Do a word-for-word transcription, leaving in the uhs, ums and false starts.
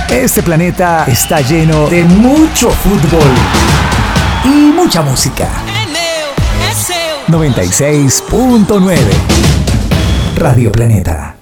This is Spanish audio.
Este planeta está lleno de mucho fútbol y mucha música. noventa y seis punto nueve Radio Planeta.